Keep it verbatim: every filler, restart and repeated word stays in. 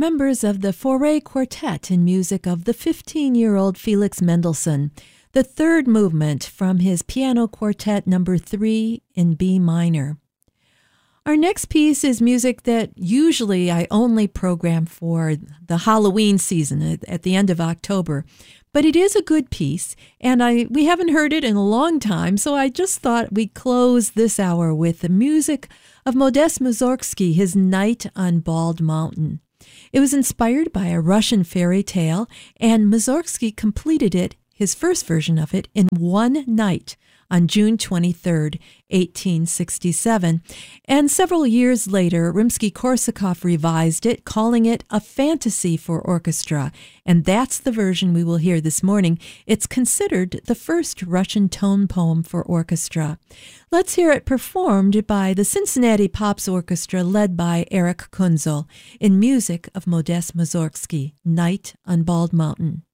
members of the Fauré Quartet in music of the fifteen-year-old Felix Mendelssohn, the third movement from his Piano Quartet number three in B minor. Our next piece is music that usually I only program for the Halloween season at, at the end of October, but it is a good piece, and I we haven't heard it in a long time, so I just thought we'd close this hour with the music of Modest Mussorgsky, his Night on Bald Mountain. It was inspired by a Russian fairy tale, and Mussorgsky completed it, his first version of it, in one night on June twenty-third, eighteen sixty-seven. And several years later, Rimsky-Korsakov revised it, calling it a fantasy for orchestra. And that's the version we will hear this morning. It's considered the first Russian tone poem for orchestra. Let's hear it performed by the Cincinnati Pops Orchestra, led by Eric Kunzel, in music of Modest Mussorgsky, Night on Bald Mountain.